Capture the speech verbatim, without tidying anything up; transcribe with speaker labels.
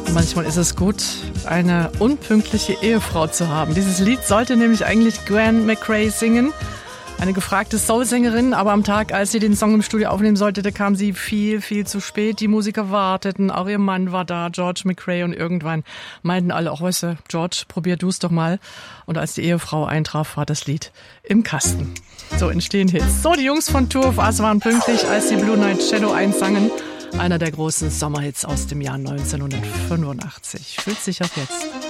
Speaker 1: Manchmal ist es gut, eine unpünktliche Ehefrau zu haben. Dieses Lied sollte nämlich eigentlich Gwen McRae singen, eine gefragte Soul-Sängerin, aber am Tag, als sie den Song im Studio aufnehmen sollte, da kam sie viel, viel zu spät. Die Musiker warteten, auch ihr Mann war da, George McRae, und irgendwann meinten alle, auch weißt du, George, probier du's doch mal. Und als die Ehefrau eintraf, war das Lied im Kasten. So entstehen Hits. So, die Jungs von Tour of Us waren pünktlich, als die Blue Night Shadow einsangen. Einer der großen Sommerhits aus dem Jahr neunzehnhundertfünfundachtzig. Fühlt sich auf jetzt.